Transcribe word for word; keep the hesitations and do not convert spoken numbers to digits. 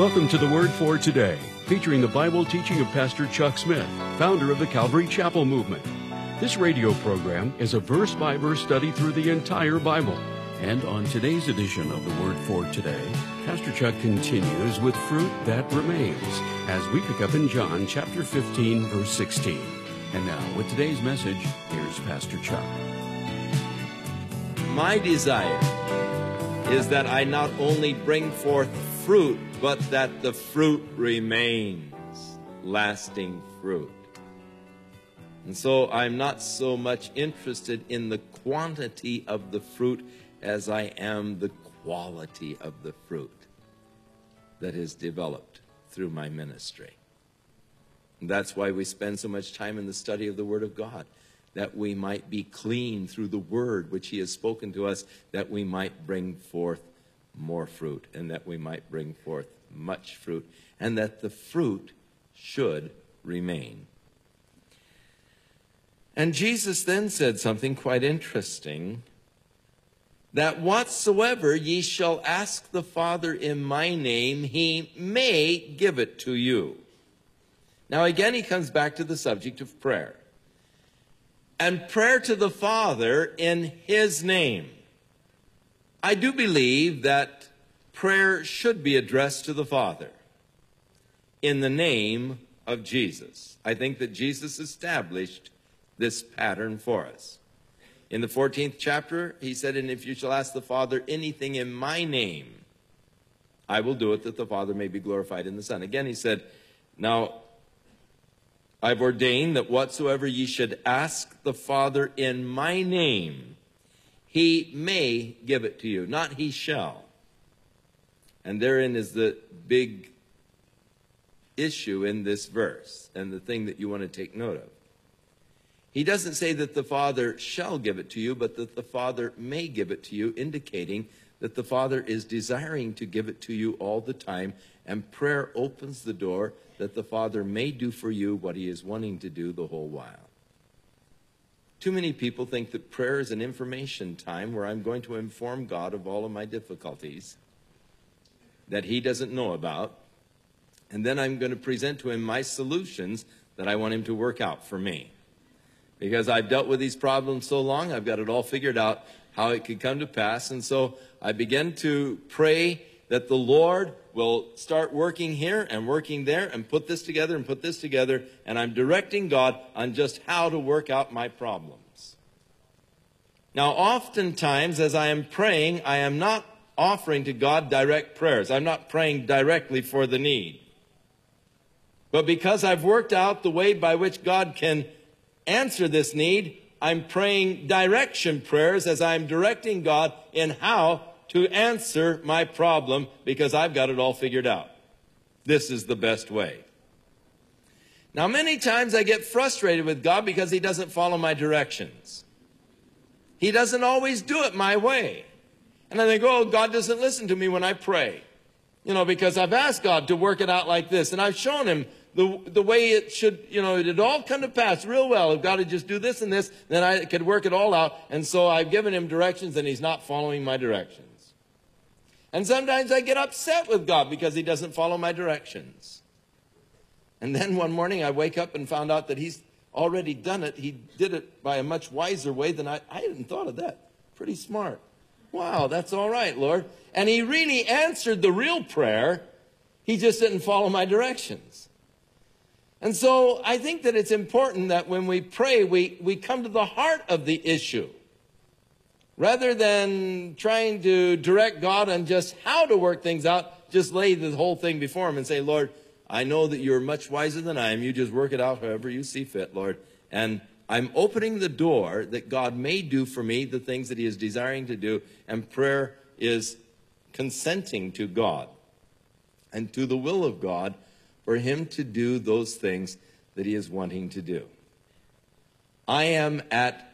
Welcome to the Word for Today, featuring the Bible teaching of Pastor Chuck Smith, founder of the Calvary Chapel Movement. This radio program is a verse-by-verse study through the entire Bible. And on today's edition of the Word for Today, Pastor Chuck continues with fruit that remains as we pick up in John chapter fifteen, verse sixteen. And now, with today's message, here's Pastor Chuck. My desire is that I not only bring forth fruit, but that the fruit remains, lasting fruit. And so I'm not so much interested in the quantity of the fruit as I am the quality of the fruit that is developed through my ministry. And that's why we spend so much time in the study of the Word of God, that we might be clean through the Word which He has spoken to us, that we might bring forth more fruit, and that we might bring forth much fruit, and that the fruit should remain. And Jesus then said something quite interesting, that whatsoever ye shall ask the Father in my name, He may give it to you. Now again, He comes back to the subject of prayer. And prayer to the Father in His name. I do believe that prayer should be addressed to the Father in the name of Jesus. I think that Jesus established this pattern for us. In the fourteenth chapter, He said, and if you shall ask the Father anything in my name, I will do it, that the Father may be glorified in the Son. Again, He said, now, I've ordained that whatsoever ye should ask the Father in my name, He may give it to you, not He shall. And therein is the big issue in this verse, and the thing that you want to take note of. He doesn't say that the Father shall give it to you, but that the Father may give it to you, indicating that the Father is desiring to give it to you all the time, and prayer opens the door that the Father may do for you what He is wanting to do the whole while. Too many people think that prayer is an information time where I'm going to inform God of all of my difficulties that He doesn't know about, and then I'm going to present to Him my solutions that I want Him to work out for me. Because I've dealt with these problems so long, I've got it all figured out how it could come to pass, and so I begin to pray that the Lord will start working here and working there and put this together and put this together, and I'm directing God on just how to work out my problems. Now, oftentimes, as I am praying, I am not offering to God direct prayers. I'm not praying directly for the need. But because I've worked out the way by which God can answer this need, I'm praying direction prayers as I'm directing God in how to answer my problem, because I've got it all figured out. This is the best way. Now, many times I get frustrated with God because He doesn't follow my directions. He doesn't always do it my way. And I think, oh, God doesn't listen to me when I pray. You know, because I've asked God to work it out like this, and I've shown Him the, the way it should, you know, it'd all come to pass real well. If God would just do this and this, then I could work it all out. And so I've given Him directions, and He's not following my directions. And sometimes I get upset with God because He doesn't follow my directions. And then one morning I wake up and found out that He's already done it. He did it by a much wiser way than I, I hadn't thought of that. Pretty smart. Wow, that's all right, Lord. And He really answered the real prayer. He just didn't follow my directions. And so I think that it's important that when we pray, we, we come to the heart of the issue. Rather than trying to direct God on just how to work things out, just lay the whole thing before Him and say, Lord, I know that You're much wiser than I am. You just work it out however You see fit, Lord. And I'm opening the door that God may do for me the things that He is desiring to do. And prayer is consenting to God and to the will of God for Him to do those things that He is wanting to do. I am at